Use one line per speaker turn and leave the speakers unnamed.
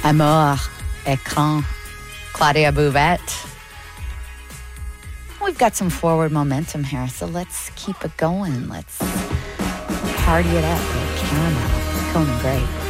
Amour, Écran, Claudia Bouvette. We've got some forward momentum here, so let's keep it going. Let's party it up like caramel. Conan Gray.